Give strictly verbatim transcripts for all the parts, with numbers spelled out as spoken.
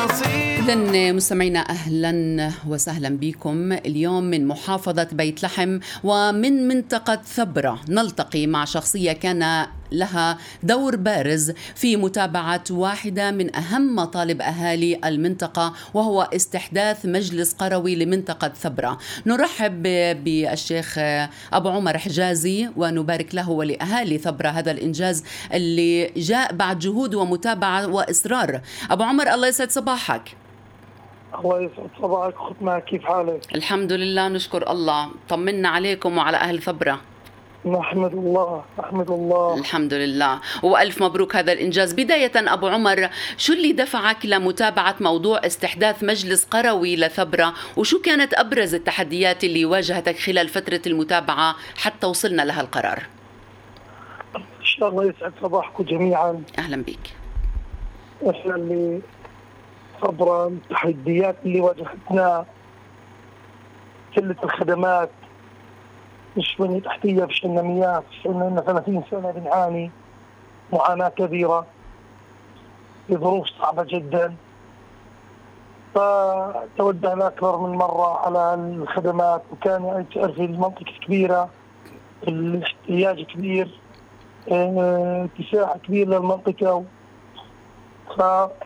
إذن مستمعينا أهلا وسهلا بكم اليوم من محافظة بيت لحم ومن منطقة ثبرة. نلتقي مع شخصية كان لها دور بارز في متابعة واحدة من أهم مطالب أهالي المنطقة، وهو استحداث مجلس قروي لمنطقة ثبرة. نرحب بالشيخ أبو عمر حجازي ونبارك له ولأهالي ثبرة هذا الإنجاز اللي جاء بعد جهود ومتابعة وإصرار. أبو عمر الله يسعد صباحك. الله يسعد صباحك ختمة، كيف حالك؟ الحمد لله نشكر الله. طمنا عليكم وعلى أهل ثبرة. نحمد الله نحمد الله الحمد لله وألف مبروك هذا الإنجاز. بداية أبو عمر، شو اللي دفعك لمتابعة موضوع استحداث مجلس قروي لثبرة، وشو كانت أبرز التحديات اللي واجهتك خلال فترة المتابعة حتى وصلنا لها القرار؟ إن شاء الله يسعد صباحكم جميعا. أهلا بك. إحنا اللي ثبرة التحديات اللي واجهتنا قلة الخدمات، مش بنية تحتية، مش لنا مياه، مش لنا ثلاثين سنة بنعاني معاناة كبيرة بظروف صعبة جدا. فتوجهنا أكثر من مرة على الخدمات، وكان تعرفي المنطقة كبيرة، الاحتياج كبير، اتساع كبير للمنطقة. ف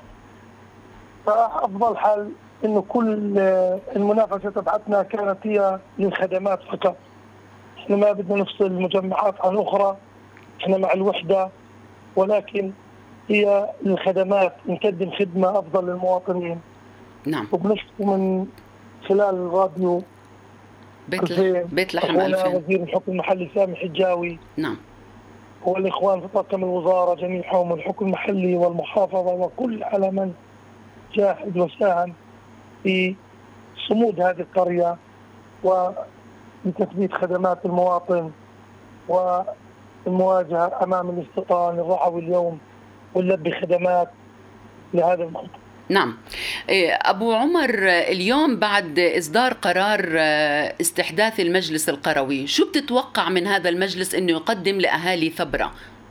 فأفضل حل إنه كل المنافسة تبعتنا كانت هي للخدمات فقط. إحنا ما بدنا نفصل المجمعات عن أخرى، إحنا مع الوحدة، ولكن هي الخدمات نقدم خدمة أفضل للمواطنين. نعم. وبنشكر من خلال الراديو بيت لحم بيت لحم ألفين وزير الحكم المحلي سامي حجاوي. نعم. والإخوان في طاقم الوزارة جميعهم، والحكم المحلي والمحافظة، وكل على من جاهد وساهم في صمود هذه القرية ولتثبيت خدمات المواطن والمواجهة أمام الاستيطان الرعوي اليوم واللبي خدمات لهذا المنطقة. نعم. أبو عمر، اليوم بعد إصدار قرار استحداث المجلس القروي، شو بتتوقع من هذا المجلس أنه يقدم لأهالي ثبرة؟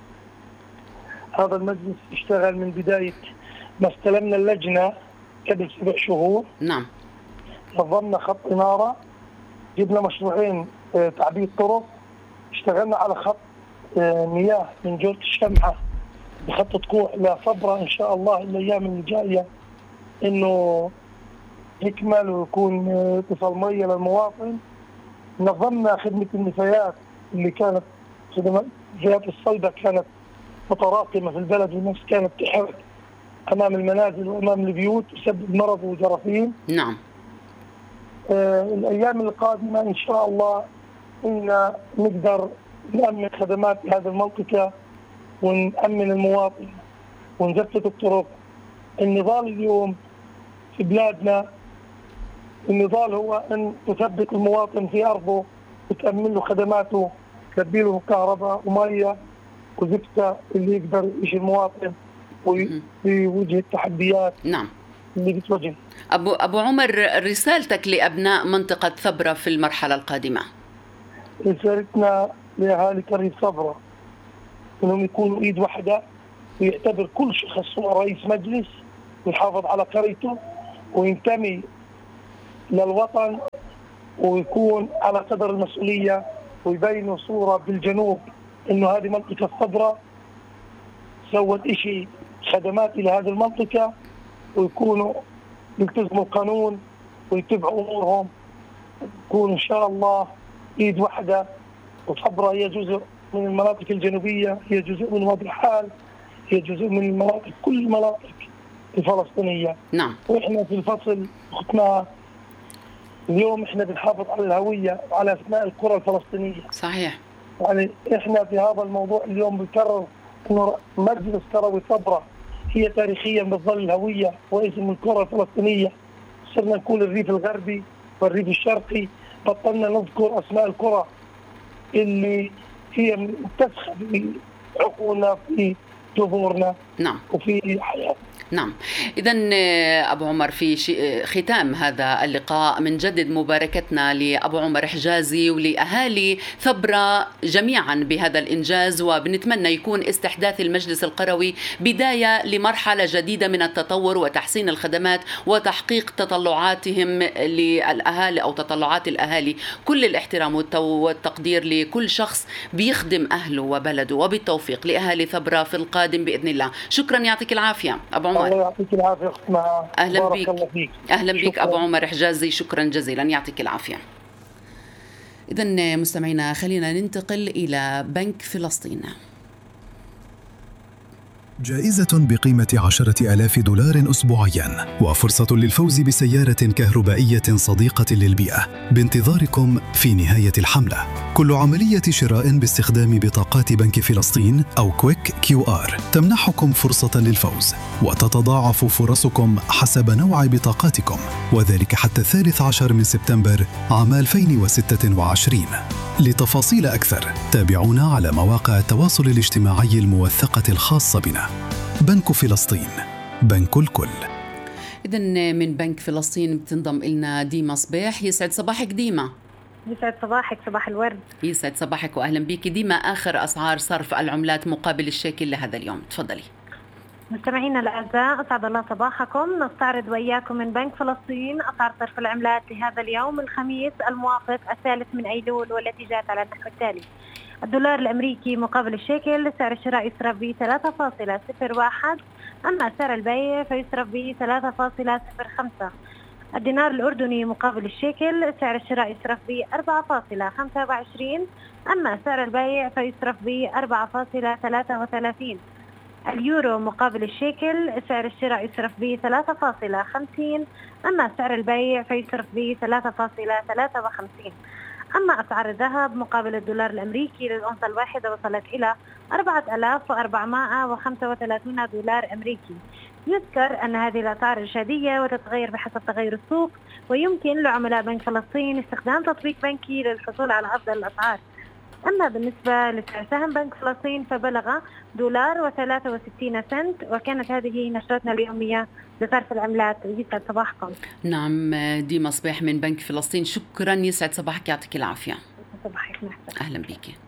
هذا المجلس اشتغل من بداية ما استلمنا اللجنة قبل سبع شهور. نعم. نظمنا خط إنارة، جبنا مشروعين تعبيد طرق، اشتغلنا على خط مياه من جولة الشمعة بخط كوع لثبرة. إن شاء الله الأيام اللي جاية إنه يكمل ويكون اتصال مية للمواطن. نظمنا خدمة النفايات اللي كانت خدمات نفايات الصيدة كانت متراكمة في البلد، والناس كانت تحرك أمام المنازل وأمام البيوت تسبب مرض وجراثيم. نعم. آه الأيام القادمة إن شاء الله إن نقدر نأمن خدمات هذه المنطقة ونأمن المواطن ونزفت الطرق. النضال اليوم في بلادنا، النضال هو أن تثبت المواطن في أرضه وتأمن له خدماته، تلبي له كهرباء ومية وزفتة اللي يقدر يعيش المواطن ويواجه التحديات. نعم. اللي بتواجه. أبو أبو عمر، رسالتك لأبناء منطقة ثبرة في المرحلة القادمة؟ رسالتنا لأهالي قرية ثبرة إنهم يكونوا إيد واحدة، ويعتبر كل شخص هو رئيس مجلس ويحافظ على قريته وينتمي للوطن ويكون على قدر المسؤولية، ويبينوا صورة بالجنوب إنه هذه منطقة ثبرة سوت إشي خدمات إلى هذه المنطقة، ويكونوا يلتزموا القانون ويتبعوا أمورهم، يكون إن شاء الله إيد واحدة. وثبرة هي جزء من المناطق الجنوبية، هي جزء من وادي الحال، هي جزء من المناطق كل المناطق الفلسطينية. نعم. وإحنا في الفصل ختمها اليوم إحنا بنحافظ على الهوية وعلى أسماء القرى الفلسطينية. صحيح. يعني إحنا في هذا الموضوع اليوم بنكرر إنه مجلس قروي ثبرة هي تاريخيا بتظل الهوية واسم القرى الفلسطينية. صرنا نقول الريف الغربي والريف الشرقي، بطلنا نذكر أسماء القرى اللي هي متسخة في عقولنا في جذورنا. نعم. وفي حياتنا. نعم. إذن أبو عمر، في ختام هذا اللقاء منجدد مباركتنا لأبو عمر حجازي ولأهالي ثبرة جميعا بهذا الإنجاز، وبنتمنى يكون استحداث المجلس القروي بداية لمرحلة جديدة من التطور وتحسين الخدمات وتحقيق تطلعاتهم للأهالي أو تطلعات الأهالي. كل الاحترام والتقدير لكل شخص بيخدم أهله وبلده، وبالتوفيق لأهالي ثبرة في القادم بإذن الله. شكرا، يعطيك العافية أبو عمر. الله يعطيك العافية أخت مها. أهلا بك. فيك. أهلا بك أبو عمر حجازي، شكرا جزيلا، يعطيك العافية. إذن مستمعينا، خلينا ننتقل إلى بنك فلسطين. جائزة بقيمة عشرة آلاف دولار أسبوعياً وفرصة للفوز بسيارة كهربائية صديقة للبيئة بانتظاركم في نهاية الحملة. كل عملية شراء باستخدام بطاقات بنك فلسطين أو كويك كيو آر تمنحكم فرصة للفوز، وتتضاعف فرصكم حسب نوع بطاقاتكم، وذلك حتى الثالث عشر من سبتمبر عام ألفين وستة وعشرين. لتفاصيل أكثر تابعونا على مواقع التواصل الاجتماعي الموثقة الخاصة بنا. بنك فلسطين، بنك الكل. إذن من بنك فلسطين بتنضم إلنا ديما صباح. يسعد صباحك ديما. يسعد صباحك، صباح الورد. يسعد صباحك وأهلا بك ديما. آخر أسعار صرف العملات مقابل الشيكل لهذا اليوم، تفضلي. مستمعينا الأعزاء، أسعد الله صباحكم. نستعرض وإياكم من بنك فلسطين أسعار صرف العملات لهذا اليوم الخميس الموافق الثالث من أيلول، والتي جاءت على النحو التالي: الدولار الأمريكي مقابل الشيكل سعر الشراء يصرف ب ثلاثة فاصلة صفر واحد، أما سعر البيع فيصرف ب ثلاثة فاصلة صفر خمسة. الدينار الأردني مقابل الشيكل سعر الشراء يصرف ب أربعة فاصلة خمسة وعشرين، أما سعر البيع فيصرف ب أربعة فاصلة ثلاثة وثلاثين. اليورو مقابل الشيكل سعر الشراء يصرف ب ثلاثة فاصلة خمسين، أما سعر البيع فيصرف ب ثلاثة فاصلة ثلاثة وخمسين. أما أسعار الذهب مقابل الدولار الأمريكي للأونصة الواحدة وصلت إلى أربعة آلاف وأربعمائة وخمسة وثلاثين دولار أمريكي. يذكر أن هذه الأسعار إرشادية وتتغير بحسب تغير السوق، ويمكن لعملاء بنك فلسطين استخدام تطبيق بنكي للحصول على أفضل الأسعار. أما بالنسبة لسعر سهم بنك فلسطين فبلغ دولار وثلاثة وستين سنت. وكانت هذه نشرتنا اليومية لصرف العملات. يسعد صباحكم. نعم ديما صباح من بنك فلسطين، شكرا، يسعد صباحك، يعطيك العافية. صباحك. أهلا بك.